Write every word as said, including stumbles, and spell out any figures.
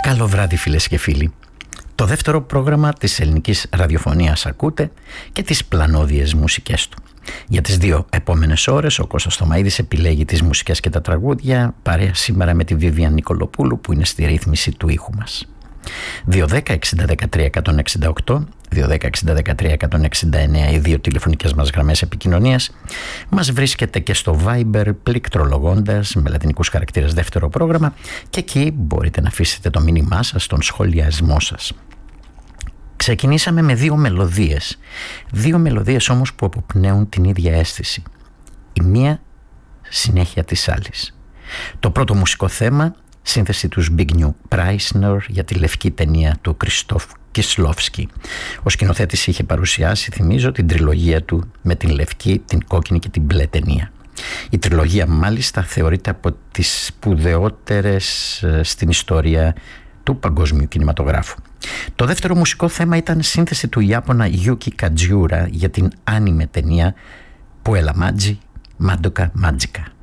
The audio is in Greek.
Καλό βράδυ φίλες και φίλοι. Το δεύτερο πρόγραμμα της ελληνικής ραδιοφωνίας ακούτε και τις πλανόδιες μουσικές του. Για τις δύο επόμενες ώρες ο Κώστας Θωμαίδης επιλέγει τις μουσικές και τα τραγούδια παρέα σήμερα με τη Βίβια Νικολοπούλου που είναι στη ρύθμιση του ήχου μας. δύο δέκα εξήντα δεκατρία εκατόν εξήντα οκτώ, δύο δέκα εξήντα δεκατρία εκατόν εξήντα εννέα οι δύο τηλεφωνικές μας γραμμές επικοινωνίας. Μας βρίσκεται και στο Viber πληκτρολογώντας με λατινικούς χαρακτήρες δεύτερο πρόγραμμα και εκεί μπορείτε να αφήσετε το μήνυμά σας, τον σχολιασμό σας. Ξεκινήσαμε με δύο μελωδίες, δύο μελωδίες όμως που αποπνέουν την ίδια αίσθηση. Η μία συνέχεια της άλλης. Το πρώτο μουσικό θέμα, σύνθεση του Zbigniew Preissner για τη λευκή ταινία του Κρzysztof Kieslowski. Ο σκηνοθέτης είχε παρουσιάσει, θυμίζω, την τριλογία του με την λευκή, την κόκκινη και την μπλε ταινία. Η τριλογία μάλιστα θεωρείται από τις σπουδαιότερες στην ιστορία του παγκόσμιου κινηματογράφου. Το δεύτερο μουσικό θέμα ήταν σύνθεση του Ιάπωνα Yuki Kajiura για την άνιμε ταινία Puella Magi Madoka Magica.